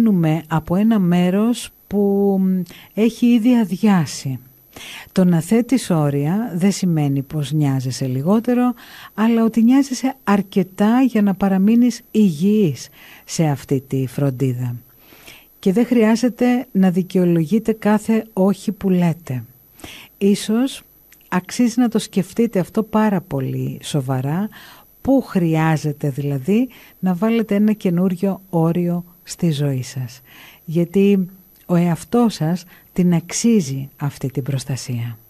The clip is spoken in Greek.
βγαίνουμε από ένα μέρος που έχει ήδη αδειάσει. Το να θέτεις όρια δεν σημαίνει πως νοιάζεσαι λιγότερο, αλλά ότι νοιάζεσαι αρκετά για να παραμείνεις υγιής σε αυτή τη φροντίδα. Και δεν χρειάζεται να δικαιολογείτε κάθε όχι που λέτε. Ίσως αξίζει να το σκεφτείτε αυτό πάρα πολύ σοβαρά, πού χρειάζεται δηλαδή να βάλετε ένα καινούριο όριο στη ζωή σας. Γιατί ο εαυτός σας την αξίζει αυτή την προστασία.